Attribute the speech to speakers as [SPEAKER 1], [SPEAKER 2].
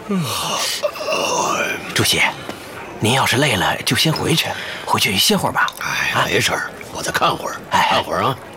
[SPEAKER 1] 主席，您要是累了，就先回去歇会儿吧。
[SPEAKER 2] 哎，没事儿，我再看会儿，看会儿啊。